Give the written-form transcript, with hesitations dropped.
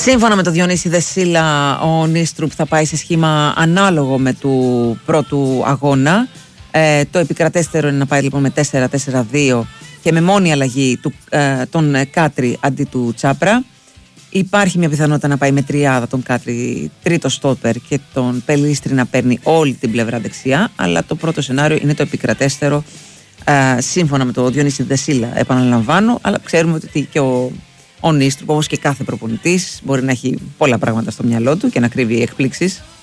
Σύμφωνα με το Διονύση Δεσίλα, ο Νίστρουπ θα πάει σε σχήμα ανάλογο με του πρώτου αγώνα. Το επικρατέστερο είναι να πάει λοιπόν με 4-4-2 και με μόνη αλλαγή τον Κάτρι αντί του Τσάπρα. Υπάρχει μια πιθανότητα να πάει με τριάδα τον Κάτρι τρίτο στόπερ και τον Πελίστρη να παίρνει όλη την πλευρά δεξιά, αλλά το πρώτο σενάριο είναι το επικρατέστερο σύμφωνα με το Διονύση Δεσίλα, επαναλαμβάνω, αλλά ξέρουμε ότι και ο Νίστρουπ, όπως και κάθε προπονητής, μπορεί να έχει πολλά πράγματα στο μυαλό του και να κρύβει εκπλήξεις.